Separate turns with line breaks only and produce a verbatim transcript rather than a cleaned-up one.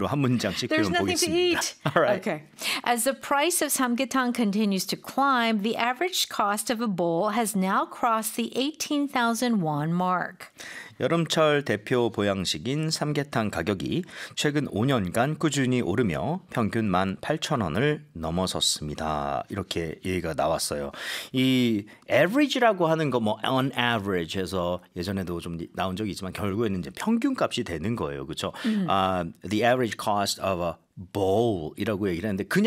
한문으로 한 문장씩
There's
표현
nothing to
보겠습니다.
eat.
All right.
Okay. As the price of samgyetang continues to climb, the average cost of a bowl has now crossed the eighteen thousand won mark.
여름철 대표 보양식인 삼계탕 가격이 최근 오 년간 꾸준히 오르며 평균 만 팔천 원을 넘어섰습니다. 이렇게 얘기가 나왔어요. 이 average라고 하는 거 뭐 on average 해서 예전에도 좀 나온 적이 있지만 결국에는 이제 평균값이 되는 거예요. 그렇죠? 음. Uh, the average cost of a bowl이라고 얘기를 했는데 그냥